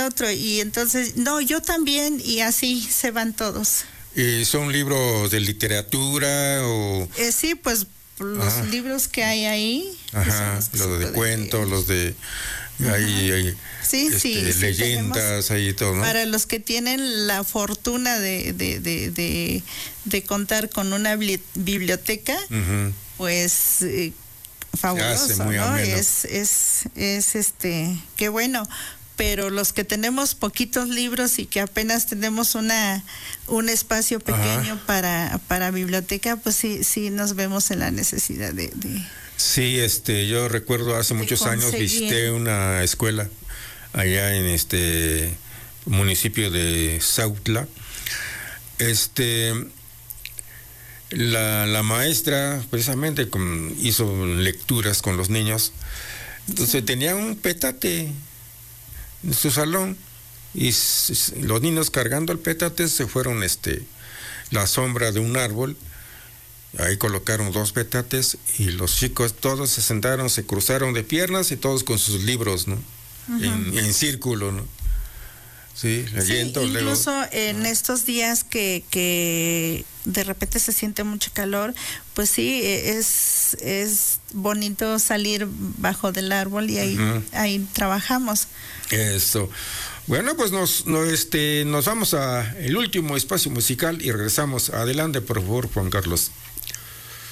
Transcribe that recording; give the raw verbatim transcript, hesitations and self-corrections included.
otro, y entonces, no, yo también, y así se van todos. ¿Y son libros de literatura o...? Eh, sí, pues los ah. libros que hay ahí. Ajá, los, los de cuentos, los de... Hay, hay sí, este, sí, sí, leyendas, ahí todo, ¿no? Para los que tienen la fortuna de, de, de, de, de contar con una biblioteca, uh-huh. pues eh, fabuloso, muy ¿no? ameno. Es, es, es este, qué bueno. Pero los que tenemos poquitos libros y que apenas tenemos una un espacio pequeño Ajá. para para biblioteca, pues sí sí nos vemos en la necesidad de, de sí, este, yo recuerdo hace muchos conseguir. años visité una escuela allá en este municipio de Sautla. Este, la, la maestra precisamente con, hizo lecturas con los niños. Entonces sí. tenía un petate en su salón y s- los niños cargando el petate se fueron este la sombra de un árbol. Ahí colocaron dos petates y los chicos todos se sentaron, se cruzaron de piernas y todos con sus libros, ¿no? Uh-huh. En, en círculo, ¿no? Sí, leyendo. Sí, incluso luego... en estos días que, que de repente se siente mucho calor, pues sí, es, es bonito salir bajo del árbol y ahí, uh-huh. ahí trabajamos. Eso. Bueno, pues nos, no, este, nos vamos a el último espacio musical y regresamos. Adelante, por favor, Juan Carlos.